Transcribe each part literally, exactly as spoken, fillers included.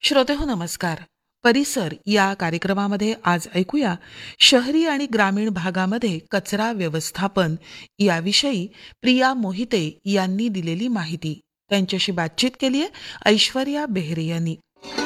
श्रोतेहो नमस्कार. परिसर या कार्यक्रमामध्ये आज ऐकूया शहरी आणि ग्रामीण भागामध्ये कचरा व्यवस्थापन याविषयी प्रिया मोहिते यांनी दिलेली माहिती. त्यांच्याशी बातचीत केली आहे ऐश्वर्या बेहरे यांनी.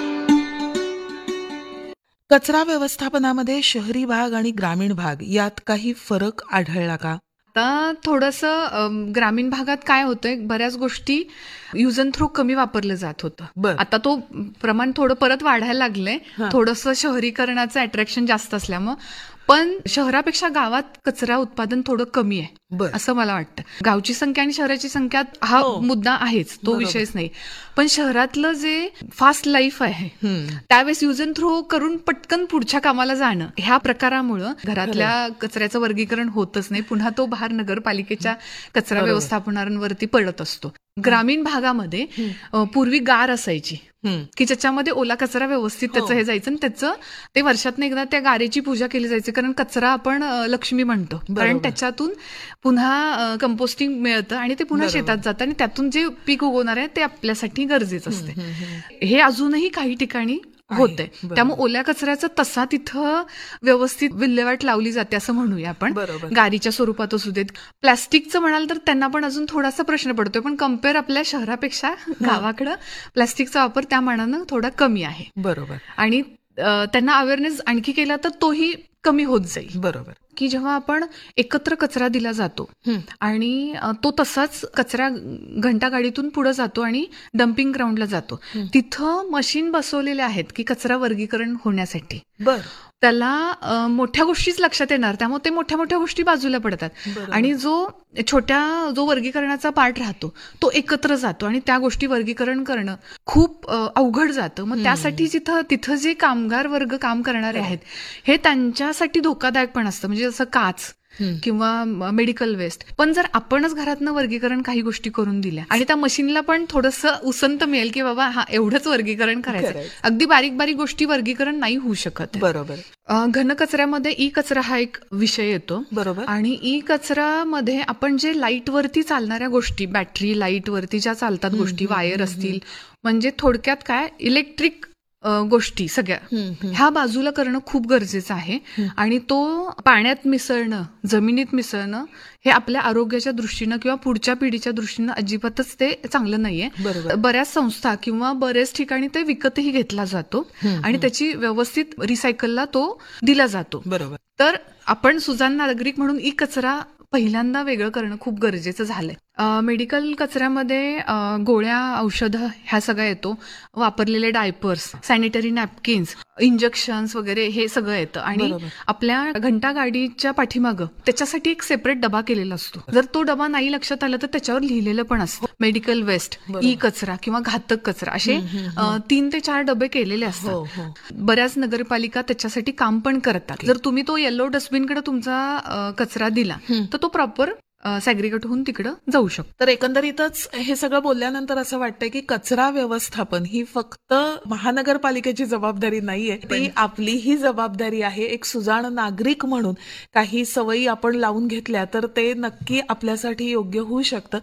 कचरा व्यवस्थापनामध्ये शहरी भाग आणि ग्रामीण भाग यात काही फरक आढळला का? आता थोडंसं अम, ग्रामीण भागात काय होतंय, बऱ्याच गोष्टी युज अँड थ्रो कमी वापरलं जात होतं. बर. आता तो प्रमाण थोडं परत वाढायला लागलंय. हा. थोडंसं शहरीकरणाचं अट्रॅक्शन जास्त असल्यामुळं, पण शहरापेक्षा गावात कचरा उत्पादन थोडं कमी आहे बर. असं मला वाटतं. गावची संख्या आणि शहराची संख्या हा हो. मुद्दा आहेच, तो बरोबर. विषयच नाही. पण शहरातलं जे फास्ट लाईफ आहे हम्म. त्यावेळेस युज अँड थ्रो करून पटकन पुढच्या कामाला जाणं, ह्या प्रकारामुळं घरातल्या कचऱ्याचं वर्गीकरण होतच नाही. पुन्हा तो भार नगरपालिकेच्या कचरा बरोबर. व्यवस्थापनावरती पडत असतो. ग्रामीण भागामध्ये अ, पूर्वी गार असायची हम्म. की ज्याच्यामध्ये ओला कचरा व्यवस्थित त्याचं हो. हे जायचं आणि त्याचं ते वर्षातनं एकदा त्या गारेची पूजा केली जायची. कारण कचरा आपण अ, लक्ष्मी म्हणतो, कारण बरोबर. त्याच्यातून पुन्हा कंपोस्टिंग मिळतं आणि ते पुन्हा बरोबर. शेतात जातं आणि त्यातून जे पीक उगवणार आहे ते आपल्यासाठी गरजेचं असते. हम्म, हम्म. हे अजूनही काही ठिकाणी आहे. होतंय. बरोबर. त्यामुळे ओल्या कचऱ्याचं तसा तिथं व्यवस्थित विल्हेवाट लावली जाते असं म्हणूया आपण. बरोबर. गारीच्या स्वरूपात असू देत. प्लास्टिकचं म्हणाल तर त्यांना पण अजून थोडासा प्रश्न पडतोय, पण कम्पेअर आपल्या शहरापेक्षा गावाकडं प्लास्टिकचा वापर त्या मानानं थोडा कमी आहे बरोबर. आणि अ, त्यांना अवेअरनेस आणखी केला तर तोही कमी होत जाईल. बरोबर. की जेव्हा आपण एकत्र कचरा दिला जातो हम्म. आणि अ, तो तसाच कचरा घंटागाडीतून पुढे जातो आणि डम्पिंग ग्राउंडला जातो, तिथं मशीन बसवलेले आहेत की कचरा वर्गीकरण होण्यासाठी. बर. त्याला अ, मोठ्या गोष्टीच लक्षात येणार, त्यामुळे ते मोठ्या मोठ्या गोष्टी बाजूला पडतात बरोबर. आणि जो छोट्या जो वर्गीकरणाचा पार्ट राहतो तो एकत्र जातो आणि त्या गोष्टी वर्गीकरण करणं खूप अ, अवघड जातं. मग त्यासाठी जिथं तिथं जे कामगार वर्ग काम करणारे आहेत हे त्यांच्यासाठी धोकादायक पण असतं, म्हणजे जसं काच हम्म. किंवा मेडिकल वेस्ट. पण जर आपणच घरातनं वर्गीकरण काही गोष्टी करून दिल्या आणि त्या मशीनला पण थोडंसं उसंत मिळेल की बाबा हा एवढंच वर्गीकरण करायचं, करायचं. अगदी बारीक बारीक गोष्टी वर्गीकरण नाही होऊ शकत. बरोबर. अ, घनकचऱ्यामध्ये ई कचरा हा एक विषय येतो बरोबर. आणि ई कचऱ्यामध्ये आपण जे लाईट वरती चालणाऱ्या गोष्टी, बॅटरी लाईट वरती ज्या चालतात गोष्टी, वायर असतील, म्हणजे थोडक्यात काय इलेक्ट्रिक गोष्टी सगळ्या हम्म, हम्म. ह्या बाजूला करणं खूप गरजेचं आहे. आणि तो पाण्यात मिसळणं, जमिनीत मिसळणं हे आपल्या आरोग्याच्या दृष्टीनं किंवा पुढच्या पिढीच्या दृष्टीनं अजिबातच ते चांगलं नाहीये. बरोबर. बऱ्याच संस्था किंवा बऱ्याच ठिकाणी ते विकतही घेतला जातो हम्म, आणि त्याची व्यवस्थित रिसायकलला तो दिला जातो. बरोबर. तर आपण सुजाण नागरिक म्हणून ई कचरा पहिल्यांदा वेगळं करणं खूप गरजेचं झालंय. अ, मेडिकल कचऱ्यामध्ये अ, गोळ्या, औषधं ह्या सगळं येतो, वापरलेले डायपर्स, सॅनिटरी नॅपकिन्स, इंजेक्शन्स वगैरे हे सगळं येतं आणि बरोबर. आपल्या घंटा गाडीच्या पाठीमागं त्याच्यासाठी एक सेपरेट डबा केलेला असतो. जर तो डबा नाही लक्षात आला तर त्याच्यावर लिहिलेलं पण असतं मेडिकल वेस्ट, बरोबर. ई कचरा किंवा घातक कचरा, असे अ, तीन ते चार डबे केलेले हो, असतात. हो. बऱ्याच नगरपालिका त्याच्यासाठी काम पण करतात. जर तुम्ही तो येलो डस्टबिनकडे तुमचा अ, कचरा दिला तर तो प्रॉपर सॅग्रिगेट होऊन तिकडं जाऊ शकतो. तर एकंदरीतच हे सगळं बोलल्यानंतर असं वाटतंय की कचरा व्यवस्थापन ही फक्त महानगरपालिकेची जबाबदारी नाहीये, ती आपलीही जबाबदारी आहे. एक सुजाण नागरिक म्हणून काही सवयी आपण लावून घेतल्या तर ते नक्की आपल्यासाठी योग्य होऊ शकतं.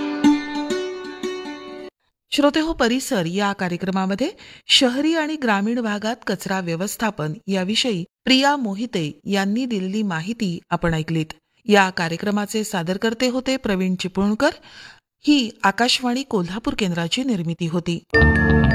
श्रोतेहो, परिसर या कार्यक्रमामध्ये शहरी आणि ग्रामीण भागात कचरा व्यवस्थापन याविषयी प्रिया मोहिते यांनी दिलेली माहिती आपण ऐकलीत. या कार्यक्रमाचे सादरकर्ते होते प्रवीण चिपळूणकर. ही आकाशवाणी कोल्हापूर केंद्राची निर्मिती होती.